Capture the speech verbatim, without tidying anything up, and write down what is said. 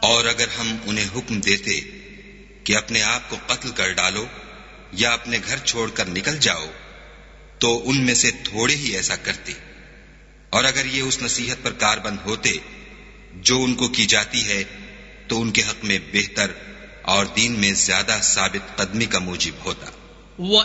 और अगर हम उन्हें हुक्म देते कि अपने आप को कत्ल कर डालो या अपने घर छोड़कर निकल जाओ, तो उनमें से थोड़े ही ऐसा करते। और अगर ये उस नसीहत पर कारबंद होते जो उनको की जाती है, तो उनके हक में बेहतर और दीन में ज्यादा साबित कदमी का मूजिब होता।